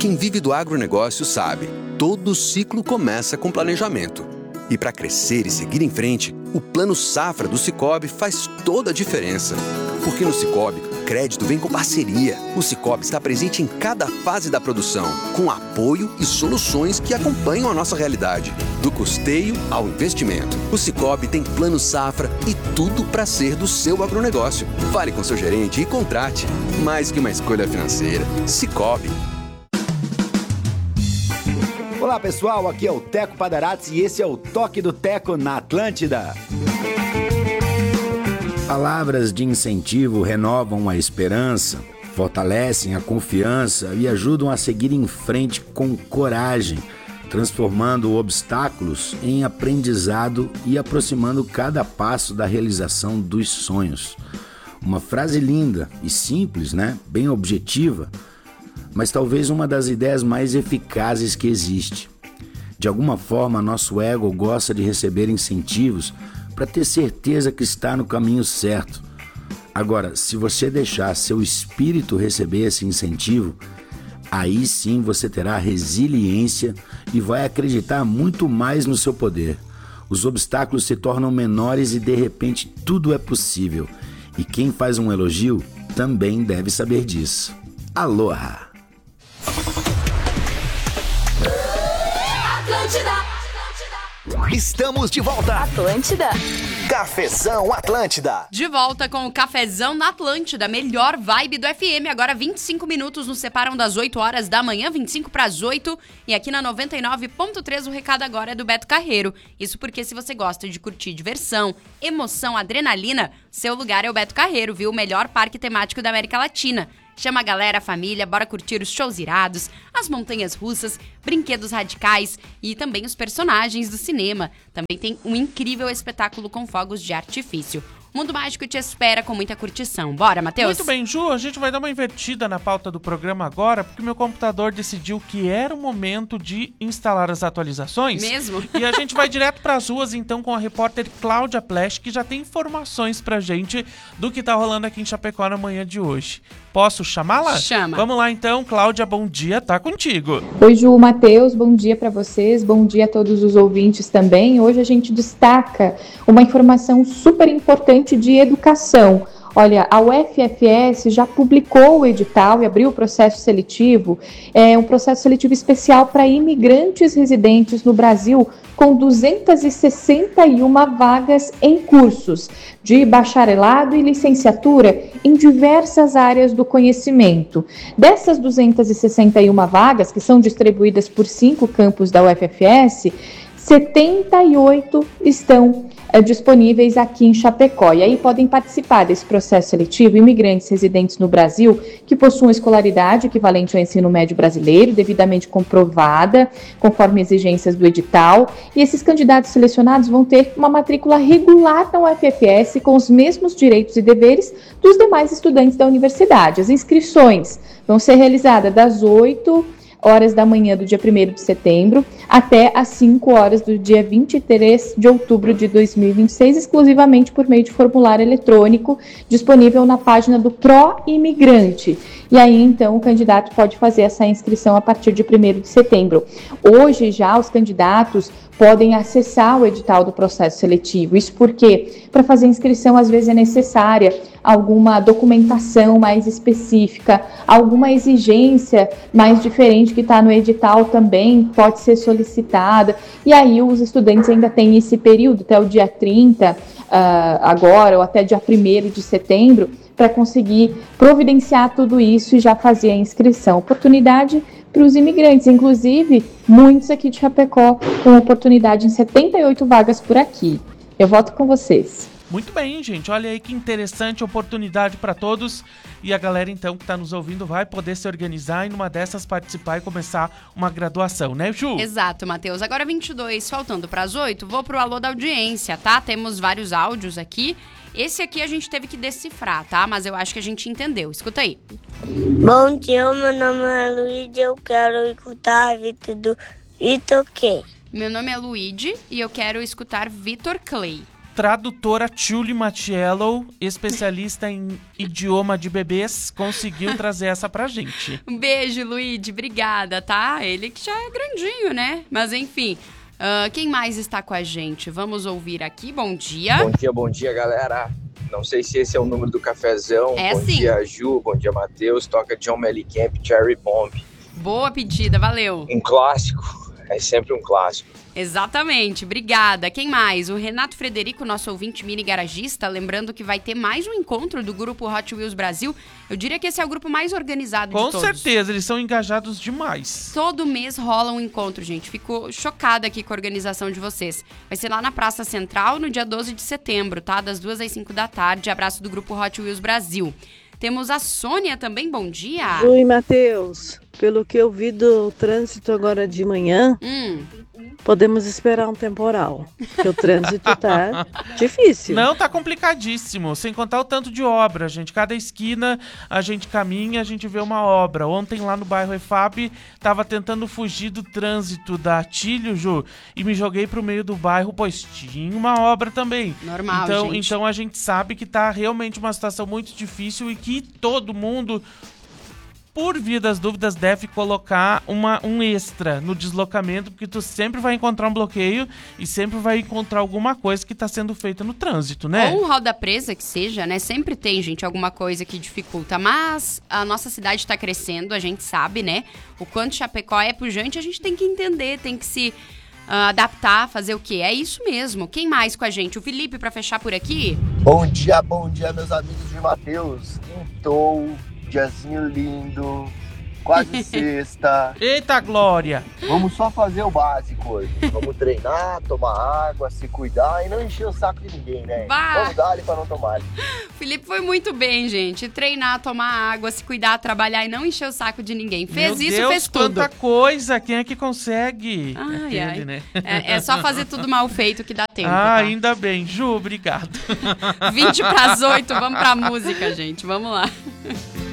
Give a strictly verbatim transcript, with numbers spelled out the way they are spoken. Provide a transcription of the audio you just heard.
Quem vive do agronegócio sabe, todo ciclo começa com planejamento. E para crescer e seguir em frente, o Plano Safra do Sicoob faz toda a diferença. Porque no Sicoob, crédito vem com parceria. O Sicoob está presente em cada fase da produção, com apoio e soluções que acompanham a nossa realidade. Do custeio ao investimento. O Sicoob tem Plano Safra e tudo para ser do seu agronegócio. Fale com seu gerente e contrate. Mais que uma escolha financeira. Sicoob. Olá pessoal, aqui é o Teco Padarates e esse é o Toque do Teco na Atlântida. Palavras de incentivo renovam a esperança, fortalecem a confiança e ajudam a seguir em frente com coragem, transformando obstáculos em aprendizado e aproximando cada passo da realização dos sonhos. Uma frase linda e simples, né? Bem objetiva, mas talvez uma das ideias mais eficazes que existe. De alguma forma, nosso ego gosta de receber incentivos para ter certeza que está no caminho certo. Agora, se você deixar seu espírito receber esse incentivo, aí sim você terá resiliência e vai acreditar muito mais no seu poder. Os obstáculos se tornam menores e de repente tudo é possível. E quem faz um elogio também deve saber disso. Aloha! Estamos de volta. Atlântida. Cafezão Atlântida. De volta com o Cafezão na Atlântida, melhor vibe do F M. Agora vinte e cinco minutos nos separam das oito horas da manhã, vinte e cinco para as oito. E aqui na noventa e nove ponto três o recado agora é do Beto Carreiro. Isso porque se você gosta de curtir diversão, emoção, adrenalina, seu lugar é o Beto Carreiro, viu? O melhor parque temático da América Latina. Chama a galera, a família, bora curtir os shows irados, as montanhas russas, brinquedos radicais e também os personagens do cinema. Também tem um incrível espetáculo com fogos de artifício. Mundo Mágico te espera com muita curtição. Bora, Matheus? Muito bem, Ju, a gente vai dar uma invertida na pauta do programa agora, porque meu computador decidiu que era o momento de instalar as atualizações. Mesmo? E a gente vai direto para as ruas, então, com a repórter Cláudia Plesch, que já tem informações pra gente do que tá rolando aqui em Chapecó na manhã de hoje. Posso chamá-la? Chama. Vamos lá, então. Cláudia, bom dia, tá contigo. Oi, Ju, Matheus, bom dia para vocês, bom dia a todos os ouvintes também. Hoje a gente destaca uma informação super importante de educação. Olha, a U F F S já publicou o edital e abriu o processo seletivo, é um processo seletivo especial para imigrantes residentes no Brasil, com duzentas e sessenta e uma vagas em cursos de bacharelado e licenciatura em diversas áreas do conhecimento. Dessas duzentas e sessenta e uma vagas, que são distribuídas por cinco campos da U F F S, setenta e oito estão é, disponíveis aqui em Chapecó. E aí podem participar desse processo seletivo imigrantes residentes no Brasil que possuam escolaridade equivalente ao ensino médio brasileiro, devidamente comprovada, conforme exigências do edital. E esses candidatos selecionados vão ter uma matrícula regular na U F F S com os mesmos direitos e deveres dos demais estudantes da universidade. As inscrições vão ser realizadas das oito horas da manhã do dia primeiro de setembro até às cinco horas do dia vinte e três de outubro de dois mil e vinte e seis, exclusivamente por meio de formulário eletrônico disponível na página do Pró-Imigrante. E aí, então, o candidato pode fazer essa inscrição a partir de primeiro de setembro. Hoje, já, os candidatos podem acessar o edital do processo seletivo. Isso porque, para fazer inscrição, às vezes é necessária alguma documentação mais específica, alguma exigência mais diferente que está no edital também pode ser solicitada. E aí, os estudantes ainda têm esse período, até o dia trinta, uh, agora, ou até dia primeiro de setembro, para conseguir providenciar tudo isso e já fazer a inscrição. Oportunidade para os imigrantes, inclusive muitos aqui de Chapecó com oportunidade em setenta e oito vagas por aqui. Eu volto com vocês. Muito bem, gente. Olha aí que interessante oportunidade para todos. E a galera, então, que está nos ouvindo vai poder se organizar e numa dessas participar e começar uma graduação, né, Ju? Exato, Matheus. Agora vinte e dois, faltando para as oito, vou pro alô da audiência, tá? Temos vários áudios aqui. Esse aqui a gente teve que decifrar, tá? Mas eu acho que a gente entendeu. Escuta aí. Bom dia, meu nome é Luíde, eu quero escutar Vitor do Vitor Clay. Meu nome é Luíde e eu quero escutar Vitor Clay. tradutora Julie Matiello, especialista em idioma de bebês, conseguiu trazer essa pra gente. Um beijo, Luigi. Obrigada, tá? Ele que já é grandinho, né? Mas enfim, uh, quem mais está com a gente? Vamos ouvir aqui. Bom dia. Bom dia, bom dia, galera. Não sei se esse é o número do cafezão. É, bom sim. dia, Ju. Bom dia, Matheus. Toca John Mellencamp, Cherry Bomb. Boa pedida, valeu. Um clássico. É sempre um clássico. Exatamente, obrigada. Quem mais? O Renato Frederico, nosso ouvinte mini garagista, lembrando que vai ter mais um encontro do grupo Hot Wheels Brasil. Eu diria que esse é o grupo mais organizado Com de todos. Com certeza, eles são engajados demais. Todo mês rola um encontro, gente. Fico chocada aqui com a organização de vocês. Vai ser lá na Praça Central, no dia doze de setembro, tá? Das duas às cinco da tarde. Abraço do grupo Hot Wheels Brasil. Temos a Sônia também, bom dia. Oi, Matheus. Pelo que eu vi do trânsito agora de manhã, hum. podemos esperar um temporal, porque o trânsito tá difícil. Não, tá complicadíssimo, sem contar o tanto de obra, gente. Cada esquina a gente caminha, a gente vê uma obra. Ontem lá no bairro Efab, tava tentando fugir do trânsito da Atílio, Ju, e me joguei pro meio do bairro, pois tinha uma obra também. Normal, então, gente. Então a gente sabe que tá realmente uma situação muito difícil e que todo mundo, por via das dúvidas, deve colocar uma, um extra no deslocamento, porque tu sempre vai encontrar um bloqueio e sempre vai encontrar alguma coisa que está sendo feita no trânsito, né? Ou um roda presa que seja, né? Sempre tem, gente, alguma coisa que dificulta. Mas a nossa cidade está crescendo, a gente sabe, né? O quanto Chapecó é pujante, a gente tem que entender, tem que se uh, adaptar, fazer o quê? É isso mesmo. Quem mais com a gente? O Felipe, para fechar por aqui? Bom dia, bom dia, meus amigos de Matheus. Quintou. Diazinho lindo, quase sexta. Eita, Glória! Vamos só fazer o básico hoje. Vamos treinar, tomar água, se cuidar e não encher o saco de ninguém, né? Bah. Vamos dar ali pra não tomar. O Felipe foi muito bem, gente. Treinar, tomar água, se cuidar, trabalhar e não encher o saco de ninguém. Fez Meu isso, Deus, fez tudo. Quanta coisa! Quem é que consegue? Ai, Aquele, ai. né? É, é só fazer tudo mal feito que dá tempo. Ah, tá? ainda bem. Ju, obrigado. vinte para as oito, vamos pra música, gente. Vamos lá.